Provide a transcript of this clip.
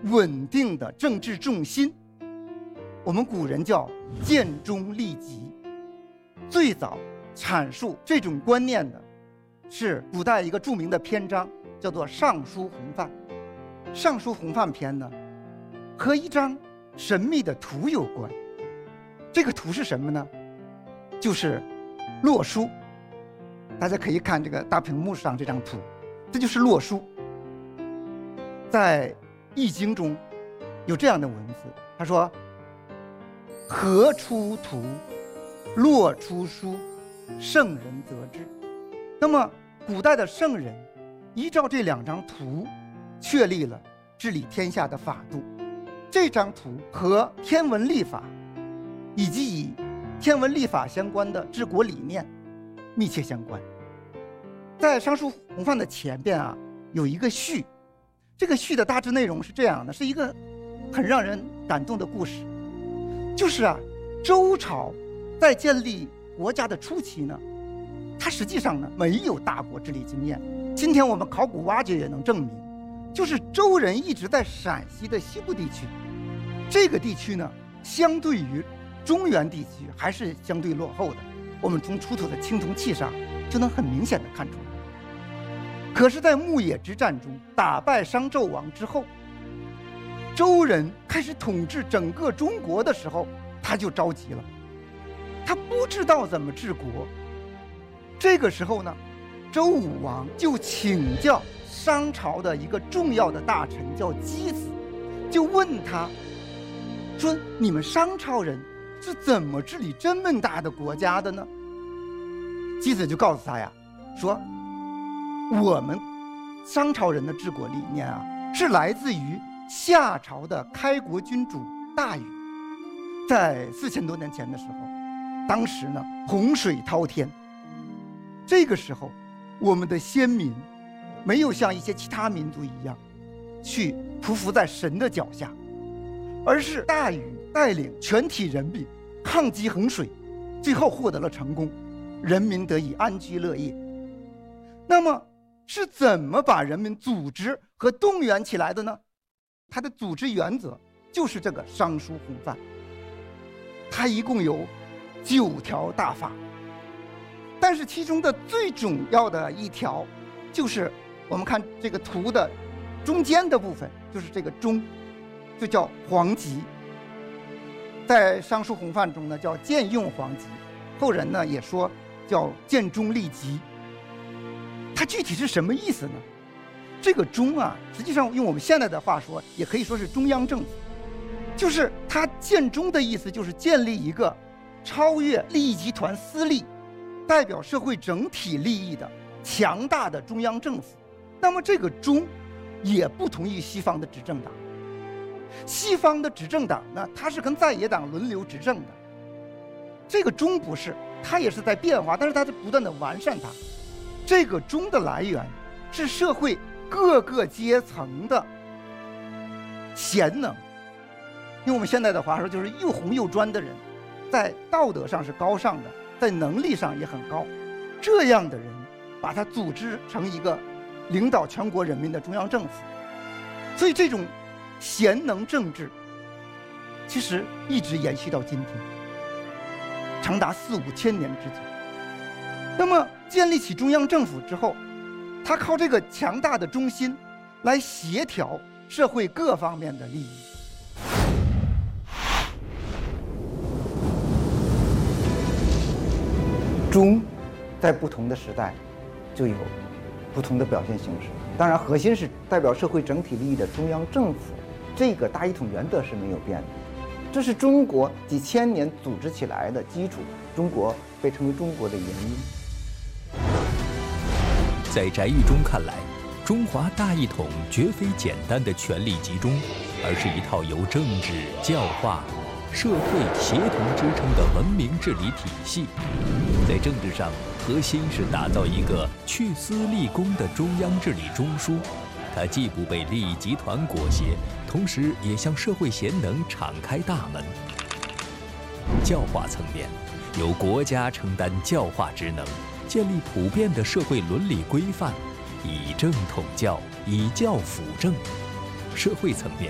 稳定的政治重心。我们古人叫建中立极。最早阐述这种观念的是古代一个著名的篇章，叫做《尚书洪范》。《尚书洪范篇》呢，和一张神秘的图有关。这个图是什么呢？就是洛书。大家可以看这个大屏幕上这张图，这就是洛书。在《易经》中有这样的文字，他说：“河出图，洛出书，圣人则之。”那么古代的圣人依照这2张图确立了治理天下的法度。这张图和天文历法以及以天文历法相关的治国理念密切相关。在《尚书洪范》的前边有一个序，这个序的大致内容是这样的，是一个很让人感动的故事。就是周朝在建立国家的初期呢，它实际上呢没有大国治理经验。今天我们考古挖掘也能证明，就是周人一直在陕西的西部地区，这个地区呢相对于中原地区还是相对落后的，我们从出土的青铜器上就能很明显的看出来。可是在牧野之战中打败商纣王之后，周人开始统治整个中国的时候，他就着急了，他不知道怎么治国。这个时候呢，周武王就请教商朝的一个重要的大臣叫箕子，就问他说：“你们商朝人是怎么治理这么大的国家的呢？”箕子就告诉他说：“我们商朝人的治国理念是来自于夏朝的开国君主大禹。在4000多年前的时候，当时呢洪水滔天，这个时候我们的先民没有像一些其他民族一样去匍匐在神的脚下，而是大禹带领全体人民抗击洪水，最后获得了成功，人民得以安居乐业。那么是怎么把人民组织和动员起来的呢？它的组织原则就是这个《尚书洪范》，它一共有9条大法，但是其中的最重要的一条，就是我们看这个图的中间的部分，就是这个中，就叫黄极。在《尚书洪范》中呢，叫建用黄极，后人呢也说叫建中立极。它具体是什么意思呢？这个中实际上用我们现在的话说，也可以说是中央政府。就是它建中的意思，就是建立一个超越利益集团私利，代表社会整体利益的强大的中央政府。那么这个中也不同于西方的执政党。西方的执政党呢，它是跟在野党轮流执政的。这个中不是，它也是在变化，但是它是不断的完善它。这个中的来源是社会各个阶层的贤能，用我们现在的话说，就是又红又专的人，在道德上是高尚的，在能力上也很高，这样的人把它组织成一个领导全国人民的中央政府。所以这种贤能政治其实一直延续到今天，长达4、5千年之久。那么建立起中央政府之后，他靠这个强大的中心来协调社会各方面的利益。中在不同的时代就有不同的表现形式，当然核心是代表社会整体利益的中央政府，这个大一统原则是没有变的，这是中国几千年组织起来的基础，中国被称为中国的原因。 在翟玉中看来，中华大一统绝非简单的权力集中，而是一套由政治、教化、社会协同支撑的文明治理体系。在政治上，核心是打造一个去私立公的中央治理中枢，它既不被利益集团裹挟，同时也向社会贤能敞开大门。教化层面，由国家承担教化职能，建立普遍的社会伦理规范，以政统教，以教辅政。社会层面，